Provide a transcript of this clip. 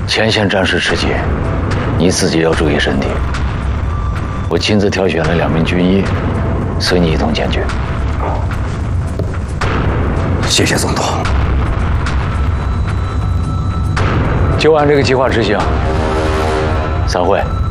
前线战事吃紧，你自己要注意身体。我亲自挑选了2名军医，随你一同前去。 谢谢总统。 就按这个计划执行。散会。